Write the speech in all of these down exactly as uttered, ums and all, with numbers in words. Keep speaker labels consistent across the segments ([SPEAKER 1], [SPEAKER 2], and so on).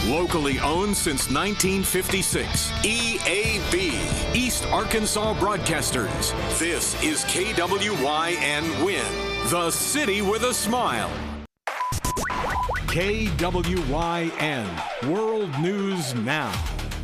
[SPEAKER 1] Locally owned since nineteen fifty-six. E A B, East Arkansas Broadcasters. This is K W Y N Win, the city with a smile. K W Y N, World News Now.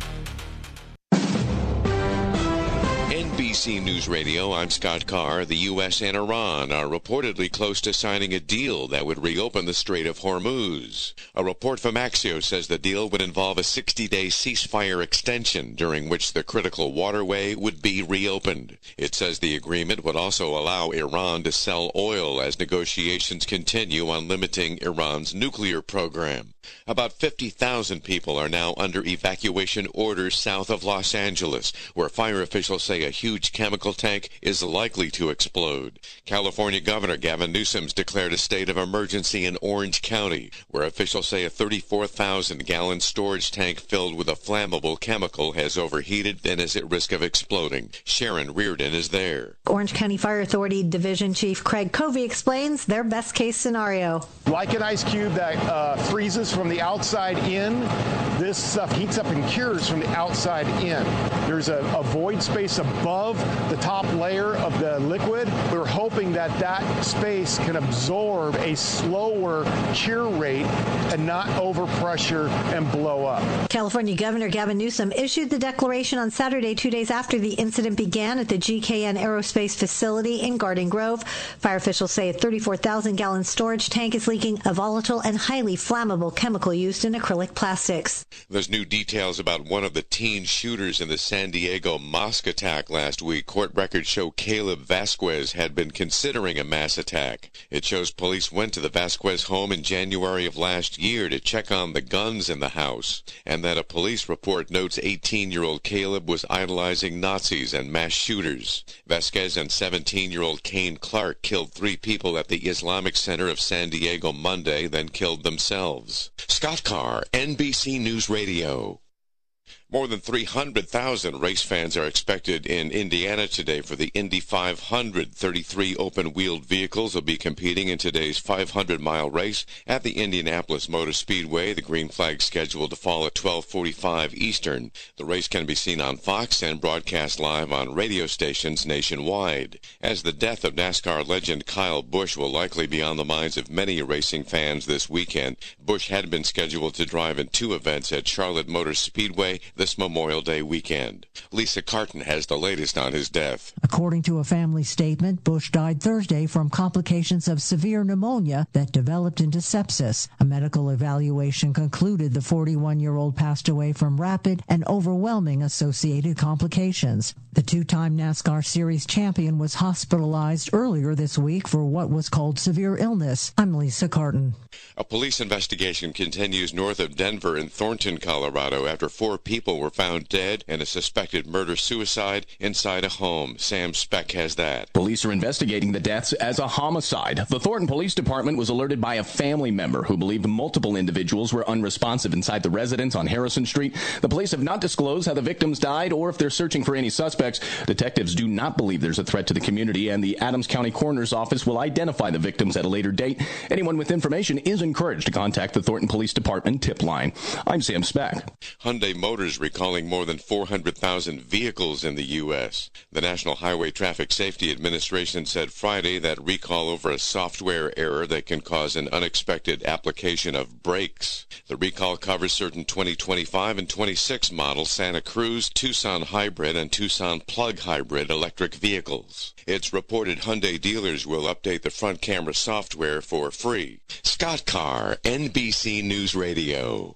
[SPEAKER 2] N B C News Radio, I'm Scott Carr. The U S and Iran are reportedly close to signing a deal that would reopen the Strait of Hormuz. A report from Axios says the deal would involve a sixty-day ceasefire extension during which the critical waterway would be reopened. It says the agreement would also allow Iran to sell oil as negotiations continue on limiting Iran's nuclear program. About fifty thousand people are now under evacuation orders south of Los Angeles, where fire officials say a huge chemical tank is likely to explode. California Governor Gavin Newsom's declared a state of emergency in Orange County, where officials say a thirty-four thousand gallon storage tank filled with a flammable chemical has overheated and is at risk of exploding. Sharon Reardon is there.
[SPEAKER 3] Orange County Fire Authority Division Chief Craig Covey explains their best case scenario.
[SPEAKER 4] Like an ice cube that uh, freezes from the outside in, this stuff heats up and cures from the outside in. There's a, a void space above the top layer of the liquid. We're hoping that that space can absorb a slower cure rate and not overpressure and blow up.
[SPEAKER 3] California Governor Gavin Newsom issued the declaration on Saturday, two days after the incident began at the G K N Aerospace facility in Garden Grove. Fire officials say a thirty-four thousand gallon storage tank is leaking a volatile and highly flammable chemical used in acrylic plastics.
[SPEAKER 2] There's new details about one of the teen shooters in the San Diego mosque attack last week. Court records show Caleb Vasquez had been considering a mass attack. It shows police went to the Vasquez home in January of last year to check on the guns in the house, and that a police report notes eighteen-year-old Caleb was idolizing Nazis and mass shooters. Vasquez and seventeen-year-old Kane Clark killed three people at the Islamic Center of San Diego Monday, then killed themselves. Scott Carr, N B C News Radio. More than three hundred thousand race fans are expected in Indiana today for the Indy five hundred. thirty-three open-wheeled vehicles will be competing in today's five hundred mile race at the Indianapolis Motor Speedway. The green flag scheduled to fall at twelve forty-five Eastern. The race can be seen on Fox and broadcast live on radio stations nationwide. As the death of NASCAR legend Kyle Busch will likely be on the minds of many racing fans this weekend, Busch had been scheduled to drive in two events at Charlotte Motor Speedway this Memorial Day weekend. Lisa Carton has the latest on his death.
[SPEAKER 5] According to a family statement, Busch died Thursday from complications of severe pneumonia that developed into sepsis. A medical evaluation concluded the forty-one-year-old passed away from rapid and overwhelming associated complications. The two-time NASCAR Series champion was hospitalized earlier this week for what was called severe illness. I'm Lisa Carton.
[SPEAKER 2] A police investigation continues north of Denver in Thornton, Colorado, after four people were found dead in a suspected murder-suicide inside a home. Sam Speck has that.
[SPEAKER 6] Police are investigating the deaths as a homicide. The Thornton Police Department was alerted by a family member who believed multiple individuals were unresponsive inside the residence on Harrison Street. The police have not disclosed how the victims died or if they're searching for any suspects. Detectives do not believe there's a threat to the community, and the Adams County Coroner's Office will identify the victims at a later date. Anyone with information is encouraged to contact the Thornton Police Department tip line. I'm Sam Speck.
[SPEAKER 2] Hyundai Motors recalling more than four hundred thousand vehicles in the U S. The National Highway Traffic Safety Administration said Friday that recall over a software error that can cause an unexpected application of brakes. The recall covers certain twenty twenty-five and twenty-six model Santa Cruz, Tucson Hybrid, and Tucson Plug Hybrid electric vehicles. It's reported Hyundai dealers will update the front camera software for free. Scott Carr, N B C News Radio.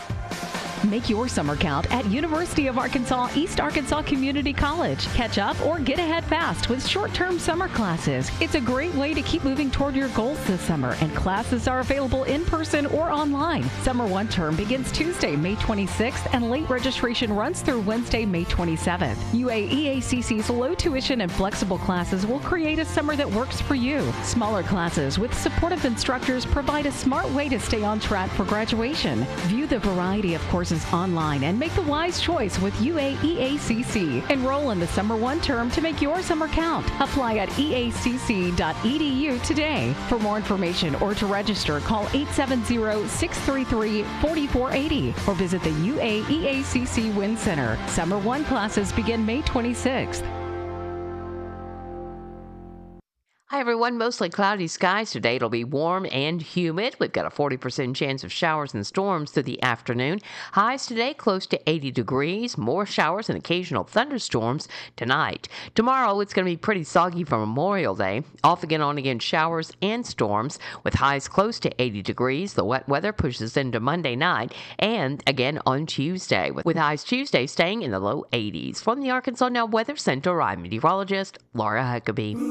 [SPEAKER 7] Make your summer count at University of Arkansas East Arkansas Community College. Catch up or get ahead fast with short-term summer classes. It's a great way to keep moving toward your goals this summer, and classes are available in person or online. Summer one term begins Tuesday, May twenty-sixth, and late registration runs through Wednesday, May twenty-seventh. U A E A C C's low tuition and flexible classes will create a summer that works for you. Smaller classes with supportive instructors provide a smart way to stay on track for graduation. View the variety of courses classes online and make the wise choice with U A E A C C. Enroll in the Summer One term to make your summer count. Apply at E A C C dot E D U today. For more information or to register, call eight seven zero, six three three, four four eight zero or visit the U A E A C C Win Center. Summer One classes begin May twenty-sixth.
[SPEAKER 8] Hi, everyone. Mostly cloudy skies today. It'll be warm and humid. We've got a forty percent chance of showers and storms through the afternoon. Highs today close to eighty degrees. More showers and occasional thunderstorms tonight. Tomorrow, it's going to be pretty soggy for Memorial Day. Off again, on again showers and storms with highs close to eighty degrees. The wet weather pushes into Monday night and again on Tuesday, with highs Tuesday staying in the low eighties. From the Arkansas Now Weather Center, I'm meteorologist Laura Huckabee.